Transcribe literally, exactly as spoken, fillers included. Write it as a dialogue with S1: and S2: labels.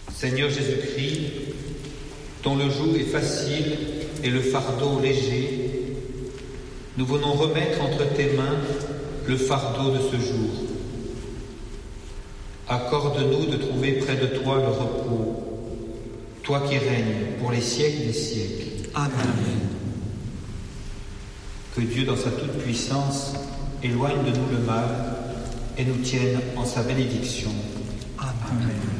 S1: Seigneur Jésus-Christ, dont le joug est facile et le fardeau léger, nous venons remettre entre tes mains le fardeau de ce jour. Accorde-nous de trouver près de toi le repos, toi qui règnes pour les siècles des siècles.
S2: Amen.
S1: Que Dieu, dans sa toute-puissance, éloigne de nous le mal et nous tienne en sa bénédiction.
S2: Amen.